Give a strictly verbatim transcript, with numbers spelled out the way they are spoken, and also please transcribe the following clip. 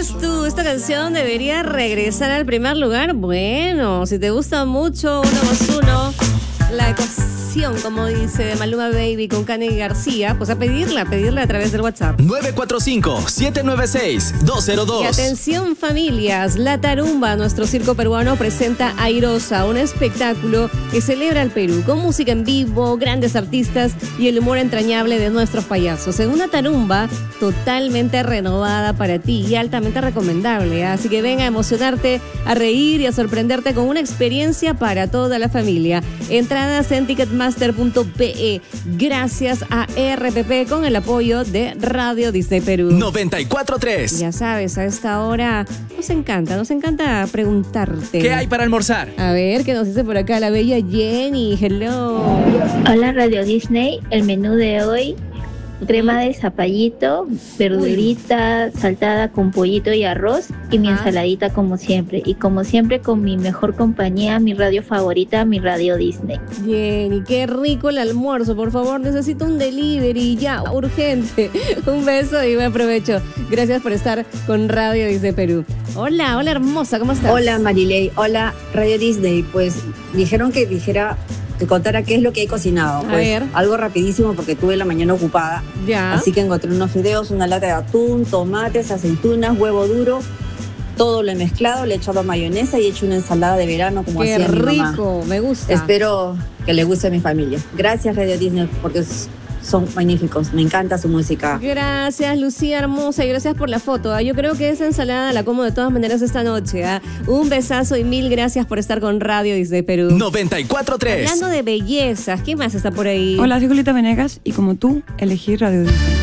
dices tú? ¿Esta canción debería regresar al primer lugar? Bueno, si te gusta mucho uno más uno, la ecuación, como dice, de Maluma Baby con Kanye García, pues a pedirla, a pedirla a través del WhatsApp. nueve cuatro cinco, siete nueve seis, dos cero dos. Y atención, familias, La Tarumba, nuestro circo peruano, presenta Airosa, un espectáculo que celebra al Perú con música en vivo, grandes artistas y el humor entrañable de nuestros payasos. En una tarumba totalmente renovada para ti y altamente recomendable, ¿eh? Así que ven a emocionarte, a reír y a sorprenderte con una experiencia para toda la familia. Entradas en ticketmaster punto pe. Gracias a R P P con el apoyo de Radio Disney Perú. noventa y cuatro punto tres. Ya sabes, a esta hora nos encanta, nos encanta preguntarte. ¿Qué hay para almorzar? A ver, ¿qué nos dice por acá la bella Jenny? Hello. Hola Radio Disney, el menú de hoy: crema de zapallito, verdurita saltada con pollito y arroz y mi Ajá. ensaladita como siempre. Y como siempre con mi mejor compañía, mi radio favorita, mi Radio Disney. Jenny, qué rico el almuerzo. Por favor, necesito un delivery ya, urgente. Un beso y buen provecho. Gracias por estar con Radio Disney Perú. Hola, hola hermosa, ¿cómo estás? Hola Marilei, hola Radio Disney. Pues dijeron que dijera, que contara qué es lo que he cocinado. A Pues ver. algo rapidísimo porque tuve la mañana ocupada. Ya. Así que encontré unos fideos, una lata de atún, tomates, aceitunas, huevo duro. Todo lo he mezclado, le he echado mayonesa y he hecho una ensalada de verano como Qué hacía mi mamá. rico, me gusta. Espero que le guste a mi familia. Gracias Radio Disney porque es- son magníficos. Me encanta su música. Gracias, Lucía hermosa, y gracias por la foto. ¿ah? Yo creo que esa ensalada la como de todas maneras esta noche. ¿ah? Un besazo y mil gracias por estar con Radio Disney Perú. noventa y cuatro punto tres. Hablando de bellezas, ¿quién más está por ahí? Hola, soy Julieta Venegas y como tú, elegí Radio Disney.